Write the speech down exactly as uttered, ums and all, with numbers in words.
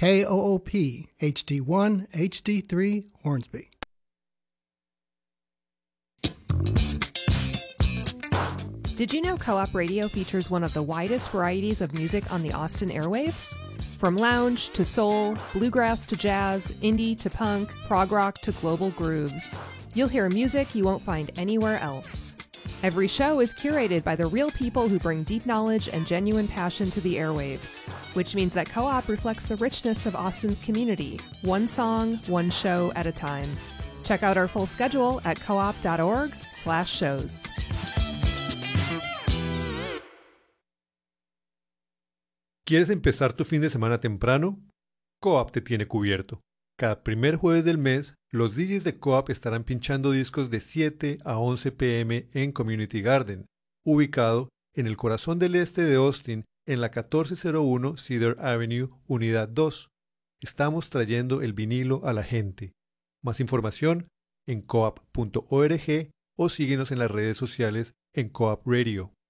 K O O P H D one H D three Hornsby. Did you know Co-op Radio features one of the widest varieties of music on the Austin airwaves? From lounge to soul, bluegrass to jazz, indie to punk, prog rock to global grooves. You'll hear music you won't find anywhere else. Every show is curated by the real people who bring deep knowledge and genuine passion to the airwaves, which means that Co-op reflects the richness of Austin's community, one song, one show at a time. Check out our full schedule at coop.org slash shows. ¿Quieres empezar tu fin de semana temprano? Co-op te tiene cubierto. Cada primer jueves del mes, los D Js de Co-op estarán pinchando discos de siete a once p m en Community Garden, ubicado en el corazón del este de Austin, en la catorce cero uno Cedar Avenue, Unidad dos. Estamos trayendo el vinilo a la gente. Más información en coop punto org o síguenos en las redes sociales en Co-op Radio.